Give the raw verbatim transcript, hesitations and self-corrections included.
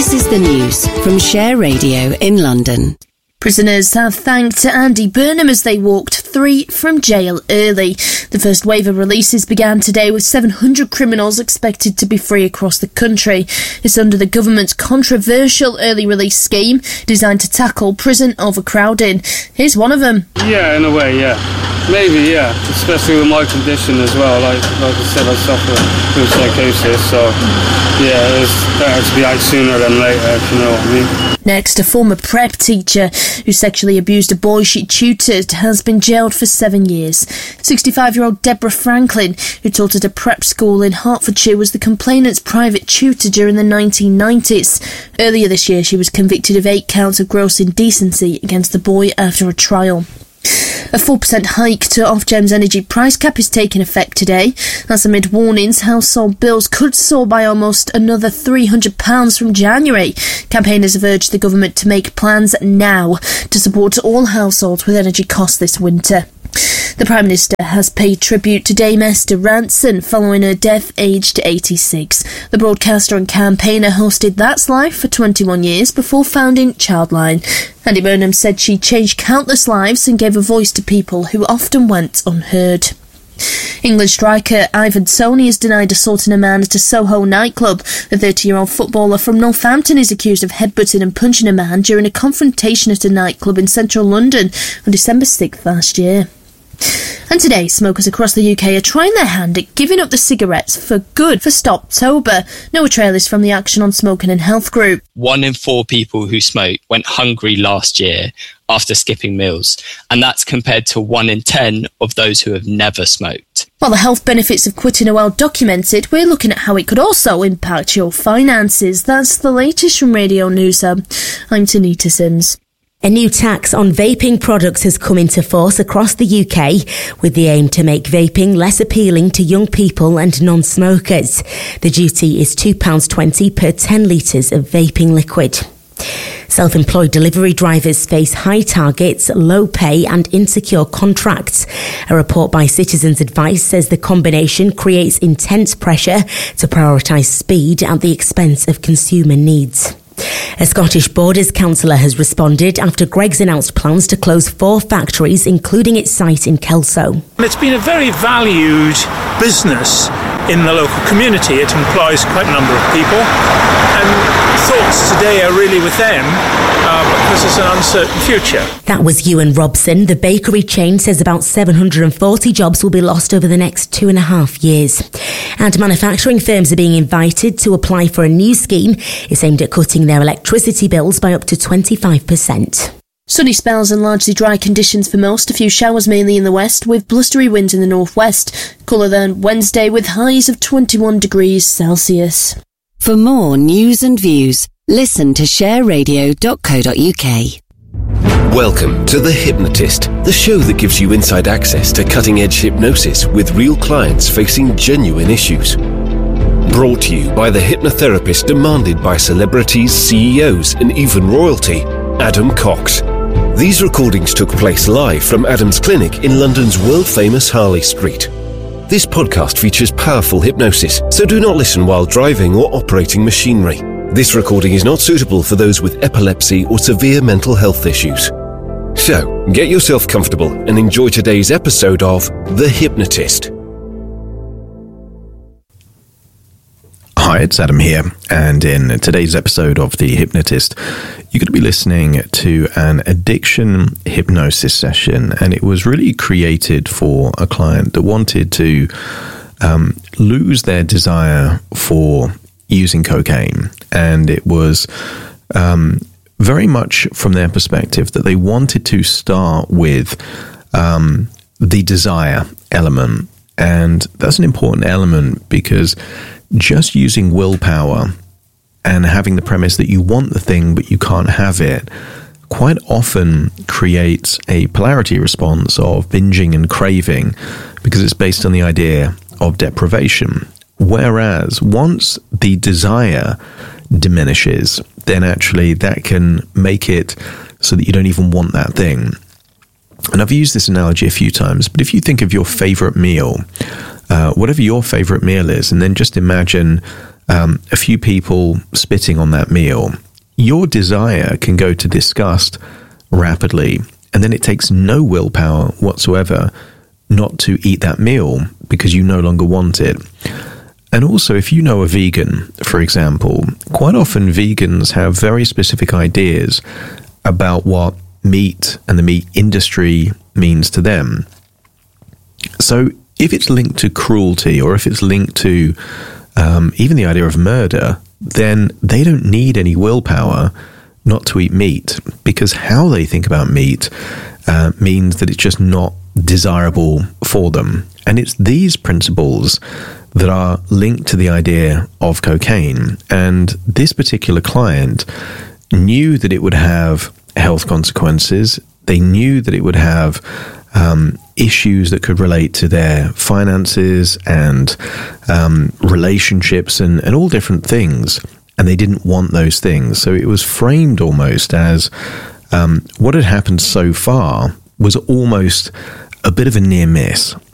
This is the news from Share Radio in London. Prisoners have thanked Andy Burnham as they walked free from jail early. The first wave of releases began today with seven hundred criminals expected to be free across the country. It's under the government's controversial early release scheme designed to tackle prison overcrowding. Here's one of them. Yeah, in a way, yeah. Maybe, yeah. Especially with my condition as well. Like, like I said, I suffer from psychosis, so yeah, it's better to be out sooner than later, if you know what I mean. Next, a former prep teacher who sexually abused a boy she tutored has been jailed for seven years. sixty-five-year-old Deborah Franklin, who taught at a prep school in Hertfordshire, was the complainant's private tutor during the nineteen nineties. Earlier this year, she was convicted of eight counts of gross indecency against the boy after a trial. A four percent hike to Ofgem's energy price cap is taking effect today. That's amid warnings household bills could soar by almost another three hundred pounds from January. Campaigners have urged the government to make plans now to support all households with energy costs this winter. The Prime Minister has paid tribute to Dame Esther Rantzen following her death aged eighty-six. The broadcaster and campaigner hosted That's Life for twenty-one years before founding Childline. Andy Burnham said she changed countless lives and gave a voice to people who often went unheard. England striker Ivan Toney has denied assaulting a man at a Soho nightclub. The thirty-year-old footballer from Northampton is accused of headbutting and punching a man during a confrontation at a nightclub in central London on December sixth last year. And today, smokers across the U K are trying their hand at giving up the cigarettes for good for Stoptober. Noah Trail is from the Action on Smoking and Health group. One in four people who smoke went hungry last year after skipping meals, and that's compared to one in ten of those who have never smoked. While the health benefits of quitting are well documented, we're looking at how it could also impact your finances. That's the latest from Radio News Hub. I'm Tanita Sims. A new tax on vaping products has come into force across the U K with the aim to make vaping less appealing to young people and non-smokers. The duty is two pounds twenty per ten litres of vaping liquid. Self-employed delivery drivers face high targets, low pay and insecure contracts. A report by Citizens Advice says the combination creates intense pressure to prioritise speed at the expense of consumer needs. A Scottish Borders councillor has responded after Greggs announced plans to close four factories, including its site in Kelso. It's been a very valued business in the local community. It employs quite a number of people, and thoughts today are really with them uh, because it's an uncertain future. That was Ewan Robson. The bakery chain says about seven hundred forty jobs will be lost over the next two and a half years. And manufacturing firms are being invited to apply for a new scheme. It's aimed at cutting their electricity bills by up to twenty-five percent. Sunny spells and largely dry conditions for most. A few showers mainly in the west with blustery winds in the northwest. Cooler than Wednesday with highs of twenty-one degrees Celsius. For more news and views, listen to share radio dot co dot uk. Welcome to The Hypnotist, the show that gives you inside access to cutting-edge hypnosis with real clients facing genuine issues. Brought to you by the hypnotherapist demanded by celebrities, C E Os and even royalty, Adam Cox. These recordings took place live from Adam's clinic in London's world-famous Harley Street. This podcast features powerful hypnosis, so do not listen while driving or operating machinery. This recording is not suitable for those with epilepsy or severe mental health issues. So, get yourself comfortable and enjoy today's episode of The Hypnotist. Hi, it's Adam here, and in today's episode of The Hypnotist, you're going to be listening to an addiction hypnosis session, and it was really created for a client that wanted to um, lose their desire for using cocaine, and it was um, very much from their perspective that they wanted to start with um, the desire element, and that's an important element because just using willpower and having the premise that you want the thing but you can't have it quite often creates a polarity response of binging and craving because it's based on the idea of deprivation. Whereas once the desire diminishes, then actually that can make it so that you don't even want that thing. And I've used this analogy a few times, but if you think of your favorite meal, uh, whatever your favorite meal is, and then just imagine um, a few people spitting on that meal, your desire can go to disgust rapidly, and then it takes no willpower whatsoever not to eat that meal because you no longer want it. And also, if you know a vegan, for example, quite often vegans have very specific ideas about what meat and the meat industry means to them. So if it's linked to cruelty, or if it's linked to um, even the idea of murder, then they don't need any willpower not to eat meat, because how they think about meat uh, means that it's just not desirable for them. And it's these principles that are linked to the idea of cocaine. And this particular client knew that it would have health consequences. They knew that it would have um, issues that could relate to their finances and um, relationships and, and all different things. And they didn't want those things. So it was framed almost as um, what had happened so far was almost a bit of a near miss.